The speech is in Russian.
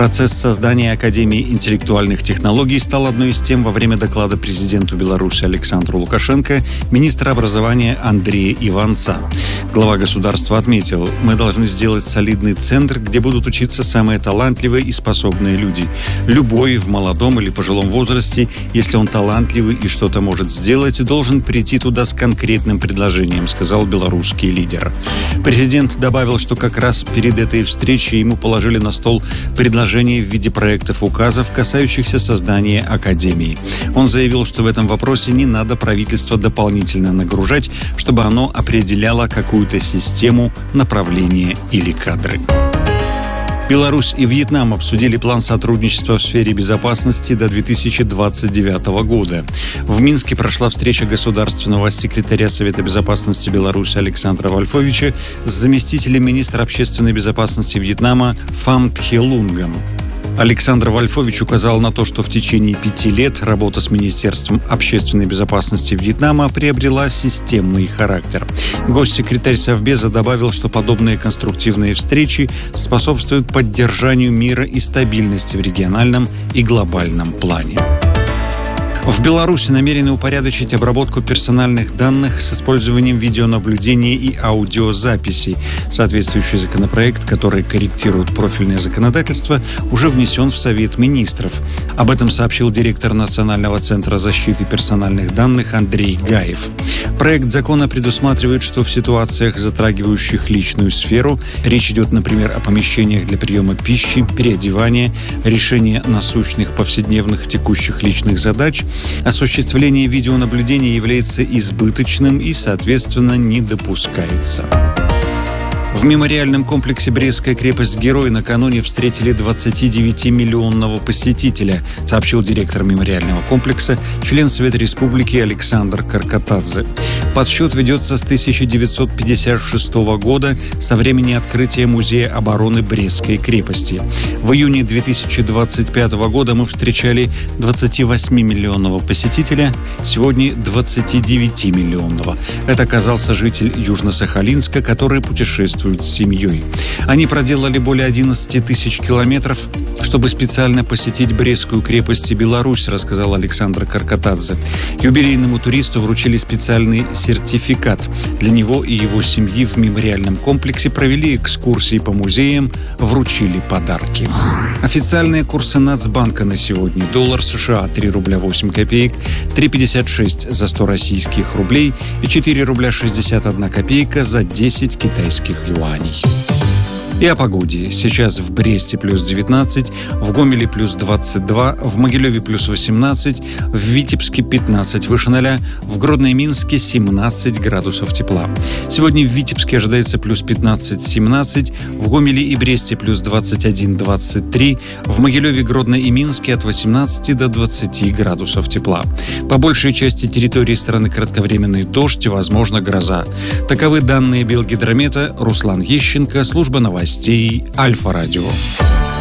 Процесс создания Академии интеллектуальных технологий стал одной из тем во время доклада президенту Беларуси Александру Лукашенко министра образования Андрея Иванца. Глава государства отметил: мы должны сделать солидный центр, где будут учиться самые талантливые и способные люди. Любой в молодом или пожилом возрасте, если он талантливый и что-то может сделать, должен прийти туда с конкретным предложением, сказал белорусский лидер. Президент добавил, что как раз перед этой встречей ему положили на стол предложение в виде проектов указов, касающихся создания Академии. Он заявил, что в этом вопросе не надо правительство дополнительно нагружать, чтобы оно определяло какую-то систему, направление или кадры. Беларусь и Вьетнам обсудили план сотрудничества в сфере безопасности до 2029 года. В Минске прошла встреча государственного секретаря Совета безопасности Беларуси Александра Вольфовича с заместителем министра общественной безопасности Вьетнама Фам Тхелунгом. Александр Вольфович указал на то, что в течение 5 лет работа с Министерством общественной безопасности Вьетнама приобрела системный характер. Госсекретарь Совбеза добавил, что подобные конструктивные встречи способствуют поддержанию мира и стабильности в региональном и глобальном плане. В Беларуси намерены упорядочить обработку персональных данных с использованием видеонаблюдения и аудиозаписей. Соответствующий законопроект, который корректирует профильное законодательство, уже внесен в Совет министров. Об этом сообщил директор Национального центра защиты персональных данных Андрей Гаев. Проект закона предусматривает, что в ситуациях, затрагивающих личную сферу, речь идет, например, о помещениях для приема пищи, переодевания, решения насущных повседневных текущих личных задач, осуществление видеонаблюдения является избыточным и, соответственно, не допускается. В мемориальном комплексе «Брестская крепость-герой» накануне встретили 29-миллионного посетителя, сообщил директор мемориального комплекса, член Совета Республики Александр Каркатадзе. Подсчет ведется с 1956 года, со времени открытия Музея обороны Брестской крепости. В июне 2025 года мы встречали 28-миллионного посетителя, сегодня 29-миллионного. Это оказался житель Южно-Сахалинска, который путешествует с семьей. Они проделали более 11 тысяч километров, чтобы специально посетить Брестскую крепость и Беларусь, рассказал Александр Каркатадзе. Юбилейному туристу вручили специальный сертификат. Для него и его семьи в мемориальном комплексе провели экскурсии по музеям, вручили подарки. Официальные курсы Нацбанка на сегодня: доллар США 3 рубля 8 копеек, 3,56 за 100 российских рублей и 4 рубля 61 копейка за 10 китайских юаней. И о погоде. Сейчас в Бресте плюс 19, в Гомеле плюс 22, в Могилеве плюс 18, в Витебске 15 выше 0, в Гродно и Минске 17 градусов тепла. Сегодня в Витебске ожидается плюс 15-17, в Гомеле и Бресте плюс 21-23, в Могилеве, Гродно и Минске от 18 до 20 градусов тепла. По большей части территории страны кратковременный дождь и, возможно, гроза. Таковы данные Белгидромета. Руслан Ещенко, служба новостей Альфа-радио.